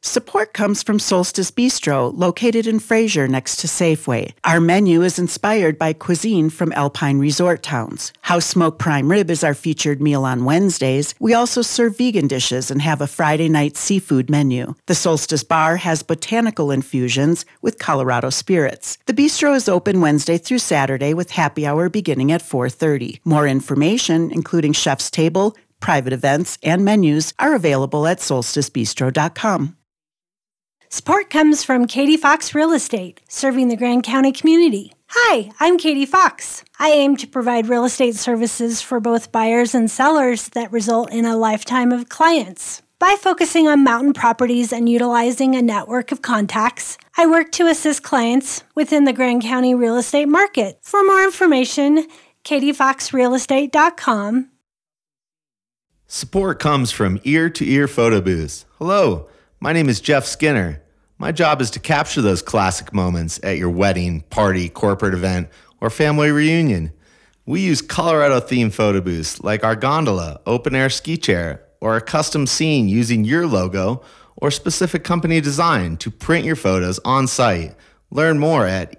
Support comes from Solstice Bistro, located in Fraser next to Safeway. Our menu is inspired by cuisine from Alpine resort towns. House Smoked Prime Rib is our featured meal on Wednesdays. We also serve vegan dishes and have a Friday night seafood menu. The Solstice Bar has botanical infusions with Colorado spirits. The bistro is open Wednesday through Saturday with happy hour beginning at 4:30. More information, including chef's table, private events, and menus, are available at solsticebistro.com. Support comes from Katie Fox Real Estate, serving the Grand County community. Hi, I'm Katie Fox. I aim to provide real estate services for both buyers and sellers that result in a lifetime of clients. By focusing on mountain properties and utilizing a network of contacts, I work to assist clients within the Grand County real estate market. For more information, katiefoxrealestate.com. Support comes from Ear to Ear Photo Booths. Hello, my name is Jeff Skinner. My job is to capture those classic moments at your wedding, party, corporate event, or family reunion. We use Colorado-themed photo booths like our gondola, open-air ski chair, or a custom scene using your logo or specific company design to print your photos on site. Learn more at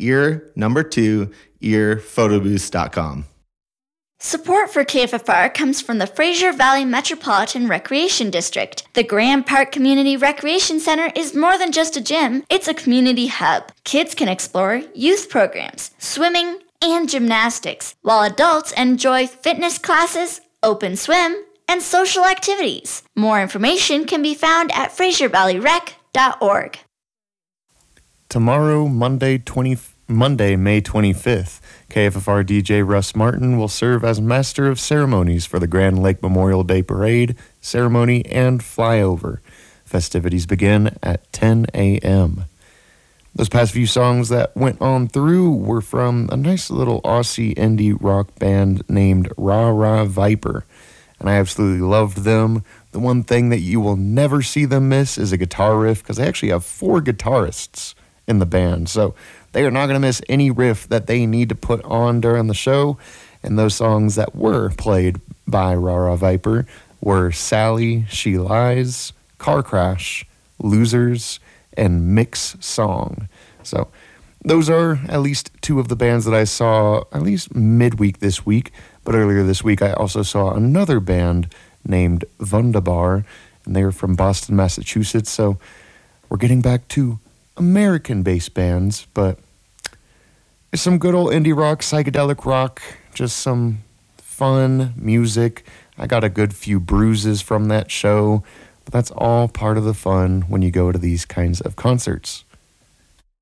earphotobooths.com. Support for KFFR comes from the Fraser Valley Metropolitan Recreation District. The Grand Park Community Recreation Center is more than just a gym, it's a community hub. Kids can explore youth programs, swimming, and gymnastics, while adults enjoy fitness classes, open swim, and social activities. More information can be found at FraserValleyRec.org. Tomorrow, Monday, May 25th, KFFR DJ Russ Martin will serve as Master of Ceremonies for the Grand Lake Memorial Day Parade, Ceremony, and Flyover. Festivities begin at 10 a.m. Those past few songs that went on through were from a nice little Aussie indie rock band named Rah Rah Viper, and I absolutely loved them. The one thing that you will never see them miss is a guitar riff, because they actually have 4 guitarists in the band, so they are not going to miss any riff that they need to put on during the show. And those songs that were played by Rah Rah Viper were Sally, She Lies, Car Crash, Losers, and Mix Song. So those are at least 2 of the bands that I saw at least midweek this week. But earlier this week, I also saw another band named Wunderbar, and they are from Boston, Massachusetts. So we're getting back to American-based bands, but it's some good old indie rock, psychedelic rock, just some fun music. I got a good few bruises from that show, but that's all part of the fun when you go to these kinds of concerts.